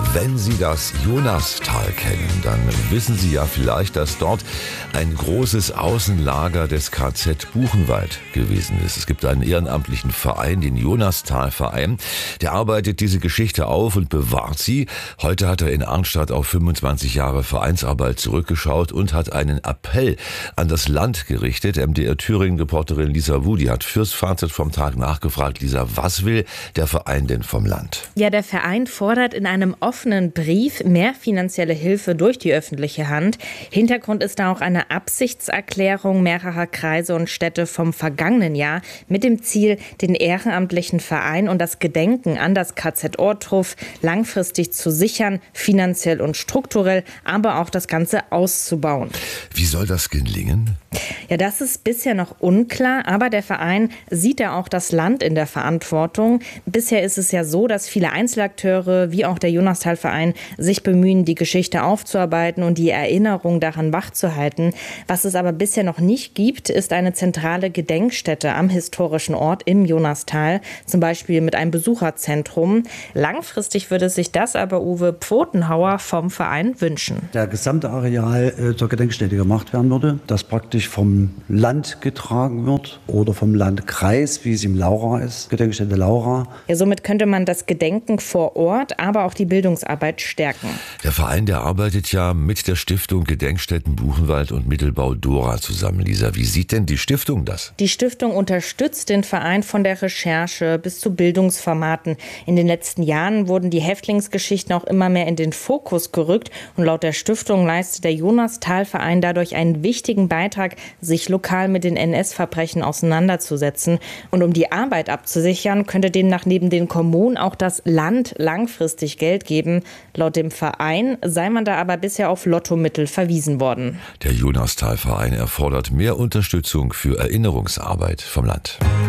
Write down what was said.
Wenn Sie das Jonastal kennen, dann wissen Sie ja vielleicht, dass dort ein großes Außenlager des KZ Buchenwald gewesen ist. Es gibt einen ehrenamtlichen Verein, den Jonastal-Verein. Der arbeitet diese Geschichte auf und bewahrt sie. Heute hat er in Arnstadt auf 25 Jahre Vereinsarbeit zurückgeschaut und hat einen Appell an das Land gerichtet. MDR Thüringen-Reporterin Lisa Wu, die hat fürs Fazit vom Tag nachgefragt. Lisa, was will der Verein denn vom Land? Ja, der Verein fordert in einem offenen Brief mehr finanzielle Hilfe durch die öffentliche Hand. Hintergrund ist da auch eine Absichtserklärung mehrerer Kreise und Städte vom vergangenen Jahr mit dem Ziel, den ehrenamtlichen Verein und das Gedenken an das KZ Ohrdruf langfristig zu sichern, finanziell und strukturell, aber auch das Ganze auszubauen. Wie soll das gelingen? Ja, das ist bisher noch unklar, aber der Verein sieht ja auch das Land in der Verantwortung. Bisher ist es ja so, dass viele Einzelakteure, wie auch der Jonastal-Verein, sich bemühen, die Geschichte aufzuarbeiten und die Erinnerung daran wachzuhalten. Was es aber bisher noch nicht gibt, ist eine zentrale Gedenkstätte am historischen Ort im Jonastal, zum Beispiel mit einem Besucherzentrum. Langfristig würde sich das aber Uwe Pfotenhauer vom Verein wünschen. Der gesamte Areal zur Gedenkstätte gemacht werden würde, das praktisch vom Land getragen wird oder vom Landkreis, wie es im Laura ist, Gedenkstätte Laura. Ja, somit könnte man das Gedenken vor Ort, aber auch die Bildungsarbeit stärken. Der Verein, der arbeitet ja mit der Stiftung Gedenkstätten Buchenwald und Mittelbau Dora zusammen. Lisa, wie sieht denn die Stiftung das? Die Stiftung unterstützt den Verein von der Recherche bis zu Bildungsformaten. In den letzten Jahren wurden die Häftlingsgeschichten auch immer mehr in den Fokus gerückt und laut der Stiftung leistet der Jonastal-Verein dadurch einen wichtigen Beitrag, sich lokal mit den NS-Verbrechen auseinanderzusetzen. Und um die Arbeit abzusichern, könnte demnach neben den Kommunen auch das Land langfristig Geld geben. Laut dem Verein sei man da aber bisher auf Lottomittel verwiesen worden. Der Jonastal-Verein erfordert mehr Unterstützung für Erinnerungsarbeit vom Land.